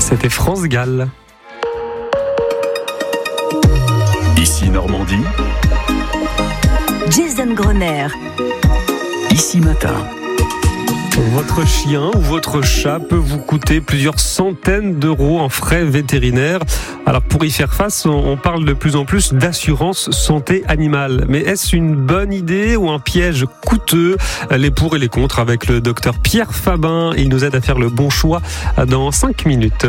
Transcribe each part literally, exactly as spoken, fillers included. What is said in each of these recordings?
C'était France Gall. Ici Normandie. Jason Grosner. Ici Matin. Votre chien ou votre chat peut vous coûter plusieurs centaines d'euros en frais vétérinaires. Alors pour y faire face, on parle de plus en plus d'assurance santé animale. Mais est-ce une bonne idée ou un piège coûteux ? Les pour et les contre avec le docteur Pierre Fabin. Il nous aide à faire le bon choix dans cinq minutes.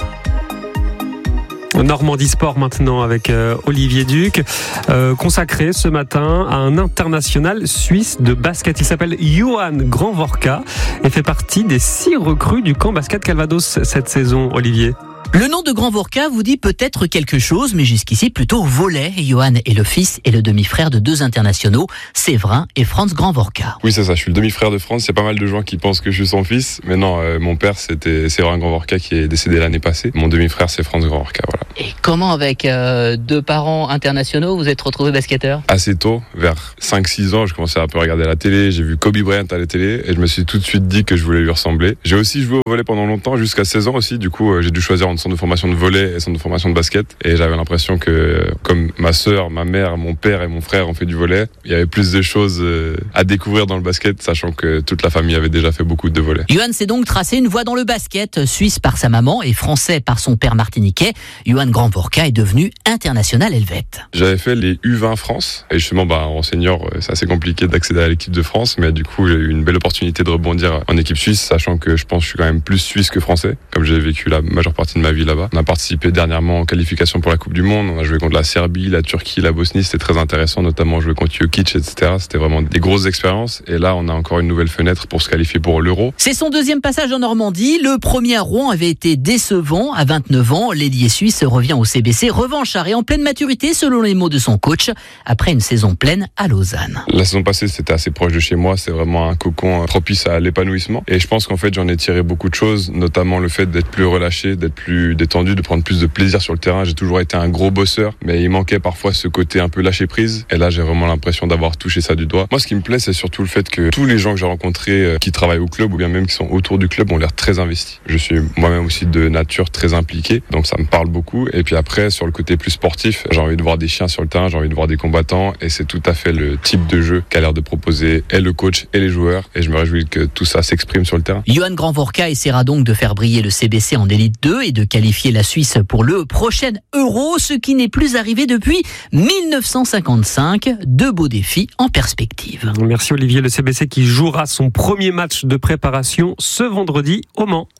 Normandie Sport maintenant avec euh, Olivier Duc, euh, consacré ce matin à un international suisse de basket. Il s'appelle Johan Grandvorka et fait partie des six recrues du camp basket Calvados cette saison, Olivier. Le nom de Grandvorka vous dit peut-être quelque chose, mais jusqu'ici plutôt au volet. Johan est le fils et le demi-frère de deux internationaux, Séverin et Franz Grandvorka. Oui, c'est ça, je suis le demi-frère de Franz. Il y a pas mal de gens qui pensent que je suis son fils, mais non, euh, mon père c'était Séverin Grandvorka qui est décédé l'année passée. Mon demi-frère c'est Franz Grandvorka, voilà. Et comment avec euh, deux parents internationaux vous êtes retrouvé basketteur ? Assez tôt, vers cinq six ans, je commençais à un peu regarder la télé, j'ai vu Kobe Bryant à la télé et je me suis tout de suite dit que je voulais lui ressembler. J'ai aussi joué au volley pendant longtemps, jusqu'à seize ans aussi, du coup euh, j'ai dû choisir entre centre de formation de volley et centre de formation de basket et j'avais l'impression que comme ma sœur, ma mère, mon père et mon frère ont fait du volley, il y avait plus de choses euh, à découvrir dans le basket, sachant que toute la famille avait déjà fait beaucoup de volley. Johan s'est donc tracé une voie dans le basket, suisse par sa maman et français par son père martiniquais. Johan Grandvorka est devenu international helvète. J'avais fait les U vingt France et justement bah, en senior c'est assez compliqué d'accéder à l'équipe de France, mais du coup j'ai eu une belle opportunité de rebondir en équipe suisse, sachant que je pense que je suis quand même plus suisse que français, comme j'ai vécu la majeure partie de ma vie là-bas. On a participé dernièrement en qualification pour la Coupe du Monde, on a joué contre la Serbie, la Turquie, la Bosnie, c'était très intéressant, notamment jouer contre Jokic, et cetera. C'était vraiment des grosses expériences et là on a encore une nouvelle fenêtre pour se qualifier pour l'Euro. C'est son deuxième passage en Normandie, le premier à Rouen avait été décevant. À vingt-neuf ans, l'ailier suisse revient au C B C, revancharé en pleine maturité selon les mots de son coach, après une saison pleine à Lausanne. La saison passée c'était assez proche de chez moi, c'est vraiment un cocon propice à l'épanouissement et je pense qu'en fait j'en ai tiré beaucoup de choses, notamment le fait d'être plus relâché, d'être plus détendu, de prendre plus de plaisir sur le terrain. J'ai toujours été un gros bosseur, mais il manquait parfois ce côté un peu lâcher prise et là j'ai vraiment l'impression d'avoir touché ça du doigt. Moi ce qui me plaît c'est surtout le fait que tous les gens que j'ai rencontrés qui travaillent au club ou bien même qui sont autour du club ont l'air très investis. Je suis moi-même aussi de nature très impliqué, donc ça me parle beaucoup et puis après sur le côté plus sportif, j'ai envie de voir des chiens sur le terrain, j'ai envie de voir des combattants et c'est tout à fait le type de jeu qu'a l'air de proposer et le coach et les joueurs et je me réjouis que tout ça s'exprime sur le terrain. Johan Grandvorka essaiera donc de faire briller le C B C en Élite deux et de qualifier la Suisse pour le prochain Euro, ce qui n'est plus arrivé depuis dix-neuf cent cinquante-cinq. Deux beaux défis en perspective. Merci Olivier, le C B C qui jouera son premier match de préparation ce vendredi au Mans.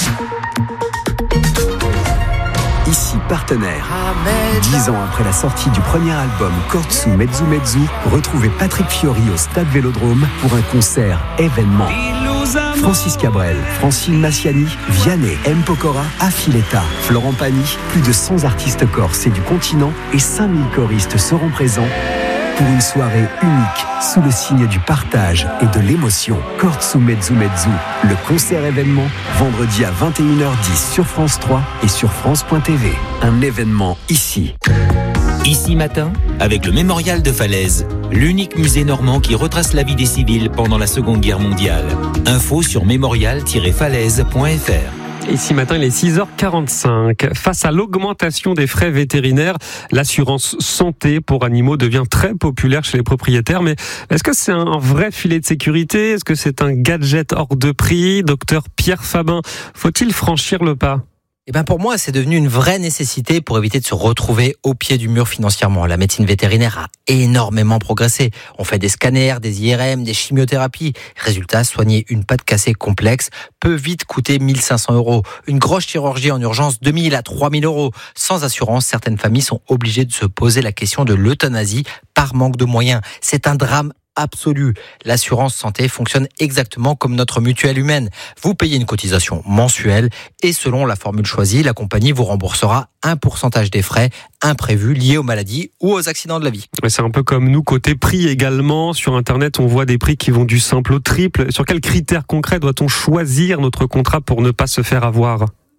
Ici Partenaire. Dix ans après la sortie du premier album Kortsu Mezzu Mezzu, retrouvez Patrick Fiori au Stade Vélodrome pour un concert événement. Francis Cabrel, Francine Massiani, Vianney, M. Pokora, Affiletta, Florent Pagny, plus de cent artistes corses et du continent et cinq mille choristes seront présents pour une soirée unique sous le signe du partage et de l'émotion. Kortsu Mezzu Mezzu, le concert événement, vendredi à vingt et une heures dix sur France trois et sur France point T V. Un événement ici. Ici Matin, avec le Mémorial de Falaise, l'unique musée normand qui retrace la vie des civils pendant la Seconde Guerre mondiale. Info sur mémorial tiret falaise point f r. Ici matin, il est six heures quarante-cinq. Face à l'augmentation des frais vétérinaires, l'assurance santé pour animaux devient très populaire chez les propriétaires. Mais est-ce que c'est un vrai filet de sécurité ? Est-ce que c'est un gadget hors de prix ? Docteur Pierre Fabin, faut-il franchir le pas ? Eh ben pour moi, c'est devenu une vraie nécessité pour éviter de se retrouver au pied du mur financièrement. La médecine vétérinaire a énormément progressé. On fait des scanners, des I R M, des chimiothérapies. Résultat, soigner une patte cassée complexe peut vite coûter mille cinq cents euros. Une grosse chirurgie en urgence, deux mille à trois mille euros. Sans assurance, certaines familles sont obligées de se poser la question de l'euthanasie par manque de moyens. C'est un drame absolu. L'assurance santé fonctionne exactement comme notre mutuelle humaine. Vous payez une cotisation mensuelle et selon la formule choisie, la compagnie vous remboursera un pourcentage des frais imprévus liés aux maladies ou aux accidents de la vie. C'est un peu comme nous, côté prix également. Sur Internet, on voit des prix qui vont du simple au triple. Sur quels critères concrets doit-on choisir notre contrat pour ne pas se faire avoir ?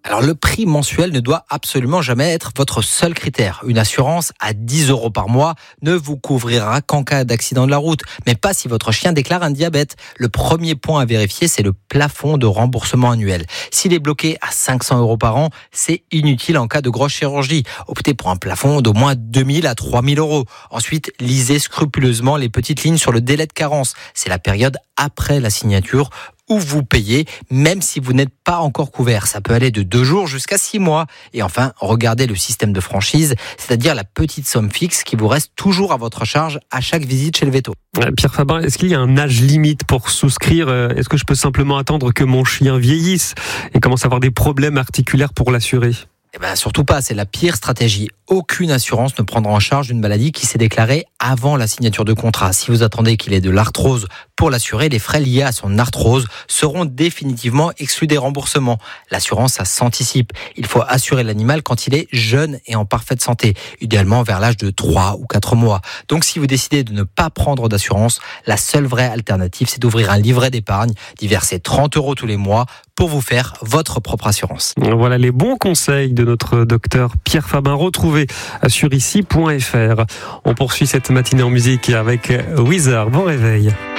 Alors le prix mensuel ne doit absolument jamais être votre seul critère. Une assurance à dix euros par mois ne vous couvrira qu'en cas d'accident de la route, mais pas si votre chien déclare un diabète. Le premier point à vérifier, c'est le plafond de remboursement annuel. S'il est bloqué à cinq cents euros par an, c'est inutile en cas de grosse chirurgie. Optez pour un plafond d'au moins deux mille à trois mille euros. Ensuite, lisez scrupuleusement les petites lignes sur le délai de carence. C'est la période après la signature où vous payez, même si vous n'êtes pas encore couvert. Ça peut aller de deux jours jusqu'à six mois. Et enfin, regardez le système de franchise, c'est-à-dire la petite somme fixe qui vous reste toujours à votre charge à chaque visite chez le véto. Pierre Fabre, est-ce qu'il y a un âge limite pour souscrire ? Est-ce que je peux simplement attendre que mon chien vieillisse et commence à avoir des problèmes articulaires pour l'assurer ? Eh ben, surtout pas, c'est la pire stratégie. Aucune assurance ne prendra en charge une maladie qui s'est déclarée avant la signature de contrat. Si vous attendez qu'il ait de l'arthrose pour l'assurer, les frais liés à son arthrose seront définitivement exclus des remboursements. L'assurance, ça s'anticipe. Il faut assurer l'animal quand il est jeune et en parfaite santé, idéalement vers l'âge de trois ou quatre mois. Donc si vous décidez de ne pas prendre d'assurance, la seule vraie alternative, c'est d'ouvrir un livret d'épargne, d'y verser trente euros tous les mois pour vous faire votre propre assurance. Voilà les bons conseils de notre docteur Pierre Fabin, retrouvés sur ici point f r. On poursuit cette matinée en musique avec Wizard. Bon réveil.